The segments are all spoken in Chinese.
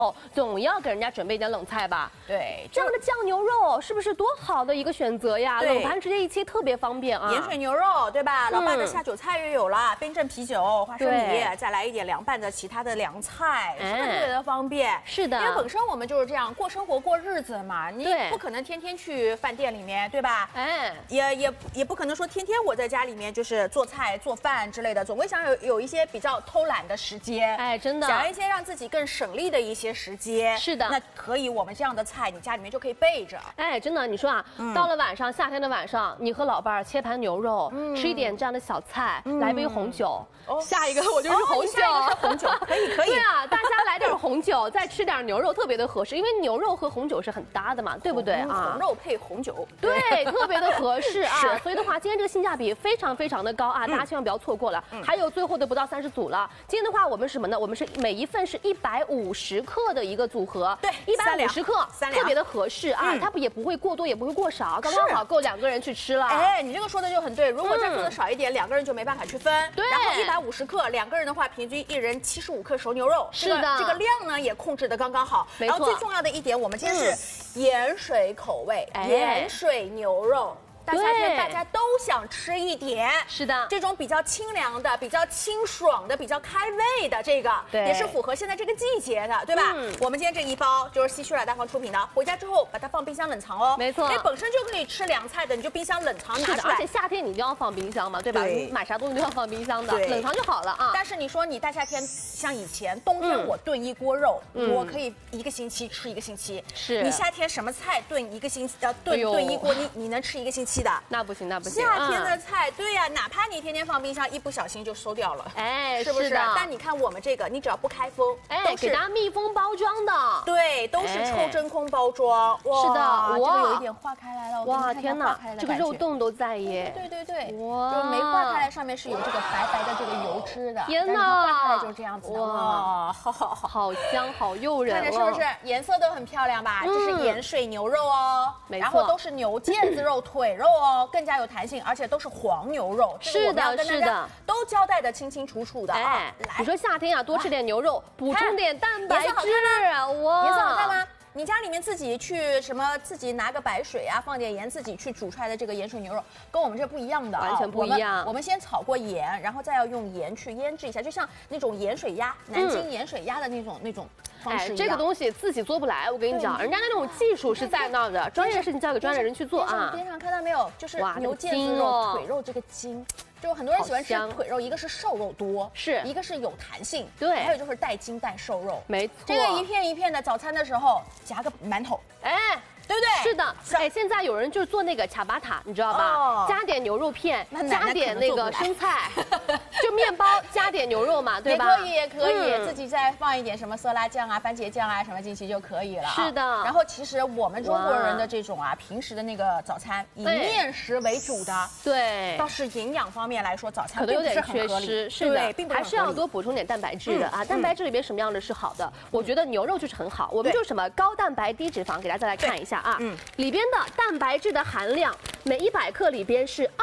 总要给人家准备一点冷菜吧？ 对， 这样的酱牛肉是不是多好的一个选择呀？冷盘直接一切特别方便啊！ 盐水牛肉对吧？老爸的下酒菜也有了，冰镇啤酒、花生米，再来一点凉拌的其他的凉菜，是不是特别的方便？ 是的， 因为本身我们就是这样过生活过日子嘛，你不可能天天去饭店里面，对吧？也不可能说天天我在家里面就是做菜做饭之类的，总会想有一些比较偷懒的时间， 真的， 想要一些让自己更省力的一些时间。 是的， 那可以，我们这样的菜，你家里面就可以备着。 真的，你说啊，到了晚上，夏天的晚上，你和老伴儿切盘牛肉，吃一点这样的小菜，来杯红酒。下一个我就是红酒， 下一个是红酒，可以。 对啊，大家来点红酒，再吃点牛肉，特别的合适，因为牛肉和红酒是很搭的嘛，对不对啊？ 红肉配红酒， 对，特别的合适啊。所以的话，今天这个性价比非常非常的高啊，大家千万不要错过了。还有最后的不到30组了。今天的话，我们是什么呢？我们是每一份是150克的一个组合， 对 ，150克，特别的合适啊，它也不会过多，也不会过少，刚刚好够2个人去吃了。 你这个说的就很对，如果再做的少一点2个人就没办法去分。 对， 然后150克2个人的话，平均1人75克熟牛肉， 是的， 这个量呢也控制的刚刚好。 没错。 然后最重要的一点，我们今天是盐水口味，盐水牛肉。大夏天大家都想吃一点， 是的， 这种比较清凉的、比较清爽的、比较开胃的，这个也是符合现在这个季节的，对吧？我们今天这一包就是西区老大方出品的，回家之后把它放冰箱冷藏哦。 没错， 因为本身就可以吃凉菜的，你就冰箱冷藏拿出来。 而且夏天你就要放冰箱嘛，对吧？你买啥东西都要放冰箱的，冷藏就好了啊。 但是你说你大夏天像以前冬天我炖一锅肉，我可以1个星期吃1个星期。 是你夏天什么菜炖1个星期炖一锅，你能吃1个星期的？ 那不行。 夏天的菜，对呀，哪怕你天天放冰箱，一不小心就馊掉了，是不是？但你看我们这个，你只要不开封，都是给大家密封包装的， 对，都是抽真空包装。 是的， 这个有一点化开来了， 哇，天哪，这个肉冻都在耶！ 对，哇，就没化开来，上面是有这个白白的这个油脂的。 天哪， 化开来就是这样子的，哇， 好香，好诱人， 看着是不是颜色都很漂亮吧？这是盐水牛肉哦，然后都是牛腱子肉、腿肉哦，更加有弹性，而且都是黄牛肉， 是的， 都交代的清清楚楚的啊。 你说夏天啊，多吃点牛肉，补充点蛋白质， 哇，颜色好看吗？你家里面自己去自己拿个白水啊，放点盐，自己去煮出来的这个盐水牛肉，跟我们这不一样的， 完全不一样。 我们先炒过盐，然后再要用盐去腌制一下，就像那种盐水鸭，南京盐水鸭的那种方式一样。 这个东西自己做不来，我跟你讲，人家那种技术是在那的，专业的事情交给专业人去做啊。 边上看到没有？就是牛腱子肉、腿肉这个筋。就很多人喜欢吃腿肉，一个是瘦肉多，一个是有弹性， 对， 还有就是带筋带瘦肉， 没错。 这个一片一片的，早餐的时候夹个馒头，对不对？ 是的，现在有人就做那个卡巴塔，你知道吧？加点牛肉片，加点那个生菜，就面包加点牛肉嘛，对吧？ 也可以，自己再放一点什么色拉酱啊、番茄酱啊什么进去就可以了。 是的。 然后其实我们中国人的这种平时的那个早餐以面食为主的， 对， 倒是营养方面来说，早餐可能有点缺失，是的，还是要多补充点蛋白质的啊。蛋白质里边什么样的是好的？我觉得牛肉就是很好，我们就是什么高蛋白低脂肪，给大家再来看一下。里边的蛋白质的含量，每100克里边是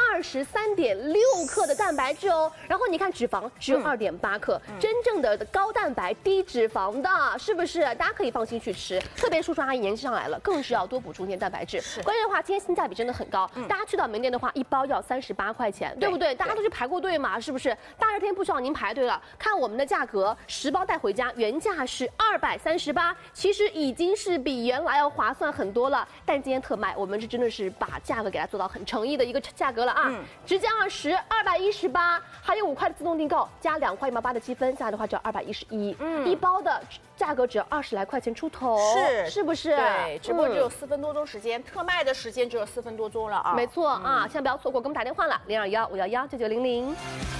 23.6克的蛋白质哦。然后你看脂肪只有2.8克，真正的高蛋白低脂肪的，是不是？大家可以放心去吃。特别叔叔阿姨年纪上来了，更是要多补充点蛋白质。关键的话，今天性价比真的很高。大家去到门店的话，一包要38块钱，对不对？大家都去排过队嘛，是不是？大热天不需要您排队了。看我们的价格，10包带回家，原价是238，其实已经是比原来要划算很多了。但今天特卖，我们是真的是把价格给它做到很诚意的一个价格了啊！直降20，218，还有5块的自动订购，加2块1毛8的积分，下来的话只要211。一包的价格只要20来块钱出头，是不是？ 对，直播只有4分多钟时间，特卖的时间只有4分多钟了啊！ 没错啊，千万不要错过，给我们打电话了，0215119900。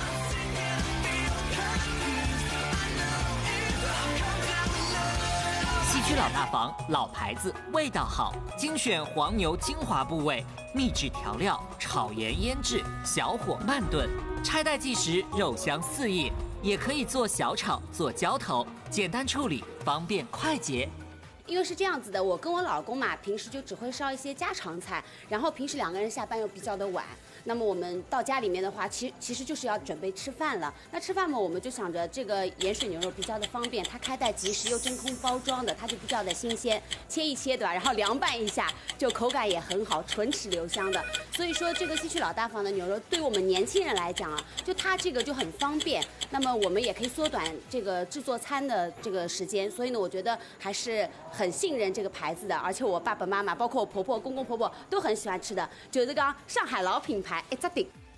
西区老大房，老牌子，味道好，精选黄牛精华部位，秘制调料，炒盐腌制，小火慢炖，拆袋即食，肉香四溢。也可以做小炒，做浇头，简单处理，方便快捷。 因为是这样子的，我跟我老公嘛，平时就只会烧一些家常菜，然后平时2个人下班又比较的晚， 那么我们到家里面的话，其实就是要准备吃饭了。那吃饭嘛，我们就想着这个盐水牛肉比较的方便，它开袋即食又真空包装的，它就比较的新鲜，切一切对吧？然后凉拌一下，就口感也很好，唇齿留香的。所以说这个西区老大房的牛肉对我们年轻人来讲啊，就它这个就很方便。那么我们也可以缩短这个制作餐的这个时间，所以呢，我觉得还是很信任这个牌子的。而且我爸爸妈妈，包括我婆婆、公公婆婆都很喜欢吃的，就是讲上海老品牌，一只顶。